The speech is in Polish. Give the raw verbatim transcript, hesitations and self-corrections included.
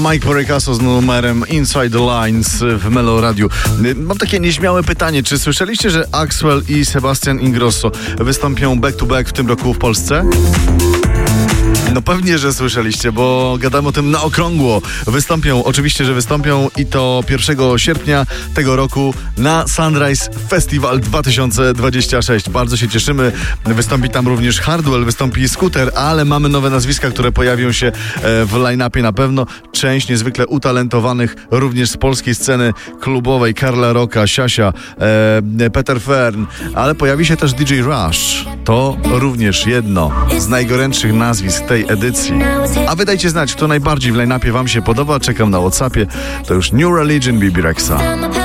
Mike Porricaso z numerem Inside the Lines w Melo Radio. Mam takie nieśmiałe pytanie. Czy słyszeliście, że Axwell i Sebastian Ingrosso wystąpią back to back w tym roku w Polsce? No pewnie, że słyszeliście, bo gadamy o tym na okrągło. Wystąpią, oczywiście, że wystąpią i to pierwszego sierpnia tego roku na Sunrise Festival dwa tysiące dwudziesty szósty. Bardzo się cieszymy. Wystąpi tam również Hardwell, wystąpi Scooter, ale mamy nowe nazwiska, które pojawią się w line-upie na pewno. Część niezwykle utalentowanych również z polskiej sceny klubowej. Karla Rocka, Siasia, e, Peter Fern, ale pojawi się też D J Rush. To również jedno z najgorętszych nazwisk tej edycji. A wy dajcie znać, kto najbardziej w line-upie wam się podoba. Czekam na WhatsAppie. To już New Religion, Bibi Rexa.